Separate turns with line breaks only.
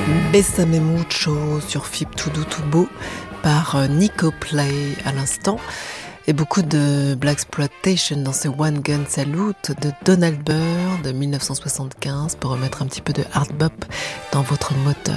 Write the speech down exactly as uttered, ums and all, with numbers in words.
Bésame mucho sur Fib Tout Doux Tout Beau par Nico Play à l'instant. Et beaucoup de Blaxploitation dans ce One Gun Salute de Donald Byrd de dix-neuf cent soixante-quinze pour remettre un petit peu de hard bop dans votre moteur.